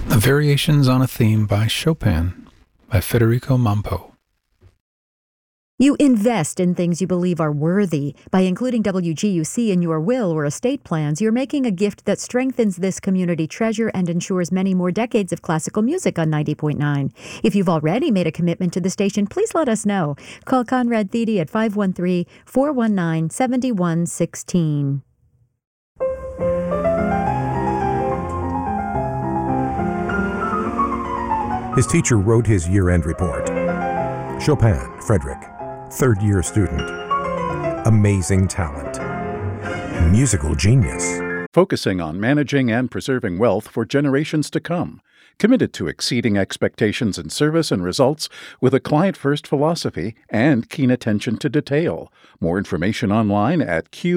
The Variations on a Theme by Chopin by Federico Mampo. You invest in things you believe are worthy. By including WGUC in your will or estate plans, you're making a gift that strengthens this community treasure and ensures many more decades of classical music on 90.9. If you've already made a commitment to the station, please let us know. Call Conrad Thede at 513-419-7116. His teacher wrote his year-end report. Chopin, Frederick, third-year student. Amazing talent. Musical genius. Focusing on managing and preserving wealth for generations to come. Committed to exceeding expectations in service and results with a client-first philosophy and keen attention to detail. More information online at Q